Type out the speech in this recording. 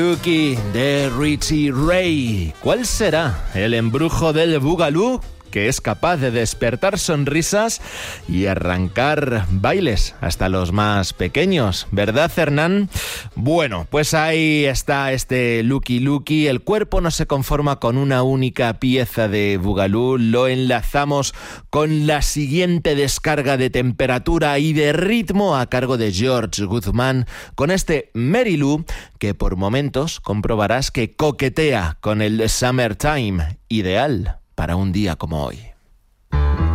Lucky de Richie Ray. ¿Cuál será el embrujo del Boogaloo que es capaz de despertar sonrisas y arrancar bailes hasta los más pequeños? ¿Verdad, Hernán? Bueno, pues ahí está este Lucky. El cuerpo no se conforma con una única pieza de Boogaloo. Lo enlazamos con la siguiente descarga de temperatura y de ritmo a cargo de George Guzmán, con este Mary Lou, que por momentos comprobarás que coquetea con el Summertime, ideal para un día como hoy.